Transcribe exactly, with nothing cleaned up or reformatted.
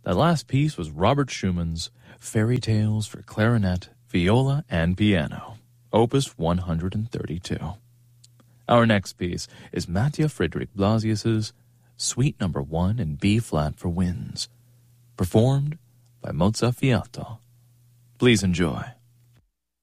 That last piece was Robert Schumann's Fairy Tales for Clarinet, Viola, and Piano, Opus one hundred thirty-two. Our next piece is Mattia Friedrich Blasius's Suite Number One in B-flat for winds, performed by Mozzafiato. Please enjoy.